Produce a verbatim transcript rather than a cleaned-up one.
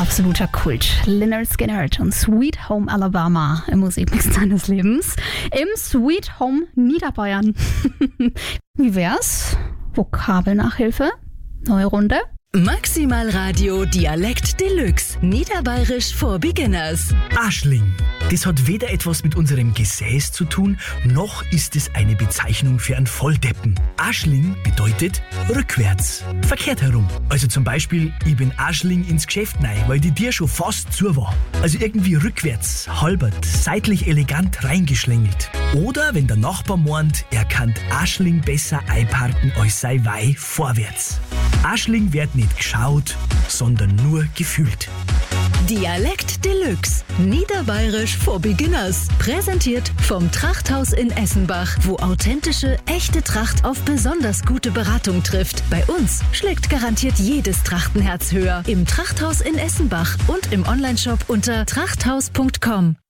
Absoluter Kult. Lynyrd Skynyrd und Sweet Home Alabama im Musikmix deines Lebens. Im Sweet Home Niederbayern. Wie wär's? Vokabelnachhilfe? Neue Runde? Maximal Radio Dialekt Deluxe. Niederbayerisch for Beginners. Aschling. Das hat weder etwas mit unserem Gesäß zu tun, noch ist es eine Bezeichnung für einen Volldeppen. Aschling bedeutet rückwärts, verkehrt herum. Also zum Beispiel, ich bin Aschling ins Geschäft rein, weil die Tür schon fast zu war. Also irgendwie rückwärts, halbert, seitlich elegant reingeschlängelt. Oder wenn der Nachbar meint, er kann Aschling besser einparken als sei Weih vorwärts. Aschling wird nicht geschaut, sondern nur gefühlt. Dialekt Deluxe. Niederbayerisch for Beginners. Präsentiert vom Trachthaus in Essenbach, wo authentische, echte Tracht auf besonders gute Beratung trifft. Bei uns schlägt garantiert jedes Trachtenherz höher. Im Trachthaus in Essenbach und im Onlineshop unter trachthaus punkt com.